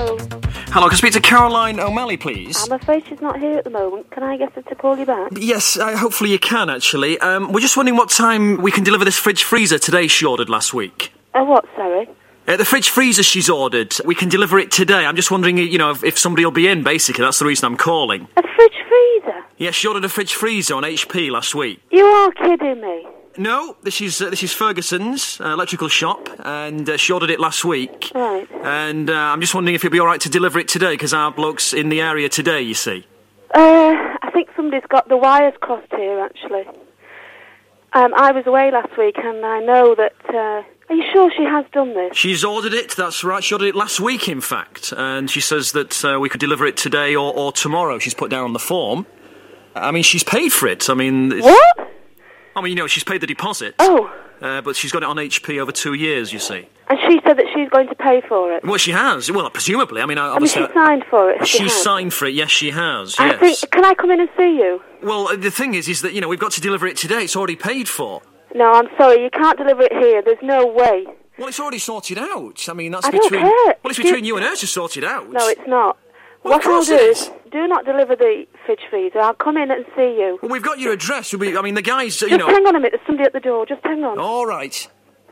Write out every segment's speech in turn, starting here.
Hello. Hello, can I speak to Caroline O'Malley, please? I'm afraid she's not here at the moment. Can I get her to call you back? Yes, hopefully you can, actually. We're just wondering what time we can deliver this fridge freezer today she ordered last week. What, sorry? The fridge freezer she's ordered, we can deliver it today. I'm just wondering, if somebody will be in, basically. That's the reason I'm calling. A fridge freezer? Yeah, she ordered a fridge freezer on HP last week. You are kidding me. No, this is Ferguson's electrical shop, and she ordered it last week. Right. And I'm just wondering if it'd be all right to deliver it today, because our bloke's in the area today, you see. I think somebody's got the wires crossed here, actually. I was away last week, and I know that... Are you sure she has done this? She's ordered it, that's right. She ordered it last week, in fact. And she says that we could deliver it today or tomorrow. She's put down on the form. I mean, she's paid for it. I mean... What? I mean, she's paid the deposit. Oh. But she's got it on HP over 2 years, you see. And she said that she's going to pay for it? Well, she has. Well, presumably. I mean, she signed for it? She signed for it, yes, she has, yes. Can I come in and see you? Well, the thing is that, we've got to deliver it today. It's already paid for. No, I'm sorry, you can't deliver it here. There's no way. Well, it's already sorted out. I mean, I don't care. Well, it's between you and her to sort it out. No, it's not. Well, what I'll do is, do not deliver the fridge freezer. I'll come in and see you. Well, we've got your address. The guys, Just hang on a minute. There's somebody at the door. Just hang on. All right.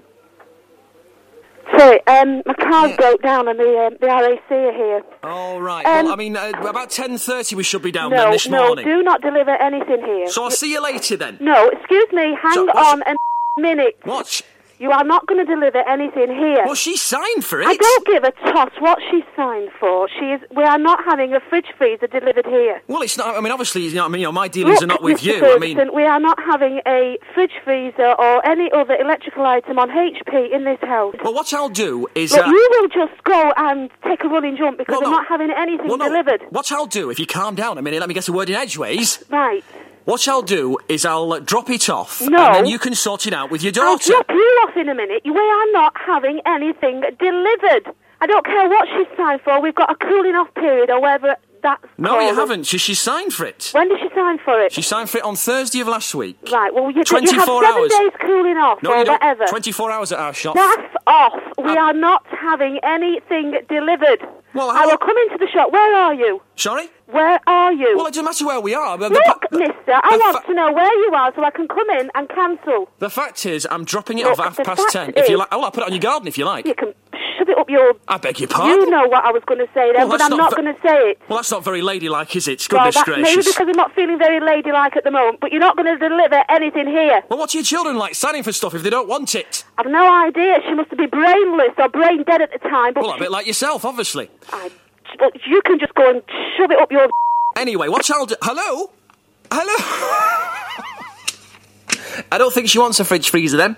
Sorry, my car broke down and the RAC are here. All right. Well, about 10:30 we should be down then this morning. No, do not deliver anything here. So I'll see you later then. No, excuse me. Hang on a minute. What? You are not going to deliver anything here. Well, she signed for it. I don't give a toss what she signed for. We are not having a fridge freezer delivered here. Well, it's not. I mean, obviously, my dealings are not with Mr. you. Ferguson, we are not having a fridge freezer or any other electrical item on HP in this house. Well, what I'll do is... Look, you will just go and take a running jump because I'm not having anything delivered. What I'll do, if you calm down a minute, let me get a word in edgeways. Right. What I'll do is I'll drop it off, no. and then you can sort it out with your daughter. I'll drop you off in a minute. We are not having anything delivered. I don't care what she's signed for. We've got a cooling off period or whatever that's No, called. you haven't. She signed for it. When did she sign for it? She signed for it on Thursday of last week. Right, well, you 24 have 7 hours. days cooling off No, or you don't. whatever. 24 hours at our shop. That's off. We are not having anything delivered. Well, I will come into the shop. Where are you? Sorry? Where are you? Well, it doesn't matter where we are. Look, mister, I want to know where you are so I can come in and cancel. The fact is, I'm dropping it off at 10:30. If you like, I'll put it on your garden if you like. You can shove it up your... I beg your pardon? You know what I was going to say then, but I'm not going to say it. Well, that's not very ladylike, is it? Goodness gracious. Maybe because I'm not feeling very ladylike at the moment, but you're not going to deliver anything here. Well, what are your children like signing for stuff if they don't want it? I've no idea. She must be brainless or brain dead at the time. But well, a bit like yourself, obviously. Well, you can just go and shove it up your... Anyway, what I'll do... Hello? Hello? I don't think she wants a fridge freezer, then.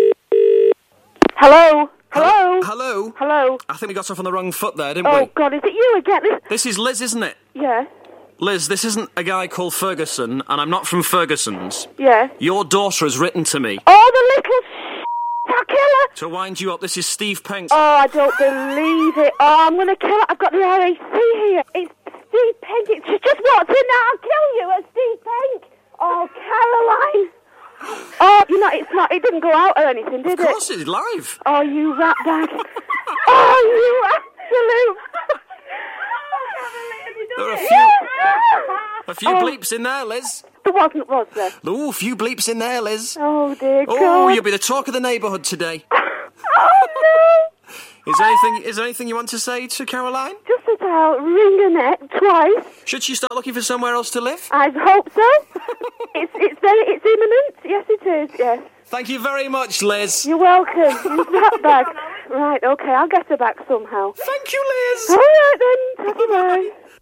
Hello? Hello? Hello? Hello? I think we got off on the wrong foot there, didn't we? Oh, God, is it you again? This is Liz, isn't it? Yeah. Liz, this isn't a guy called Ferguson, and I'm not from Ferguson's. Yeah. Your daughter has written to me. Oh, the little killer! To wind you up, this is Steve Penk. Oh, I don't believe it. Oh, I'm going to kill her. I've got the RAC here. It's Steve Penk. She just walked in now. I'll kill you. It's Steve Penk. Oh, Caroline. Oh, it's not. It didn't go out or anything, did it? Of course, it's live. Oh, you rat bag. Oh, you absolute... There are a few bleeps in there, Liz. There wasn't, was there? Ooh, a few bleeps in there, Liz. Oh, dear God. Oh, you'll be the talk of the neighbourhood today. Oh, no. Is there anything you want to say to Caroline? Just that I'll wring her neck twice. Should she start looking for somewhere else to live? I hope so. It's imminent. Yes, it is, yes. Thank you very much, Liz. You're welcome. You rat bag. Right, okay, I'll get her back somehow. Thank you, Liz. All right, then. Bye-bye.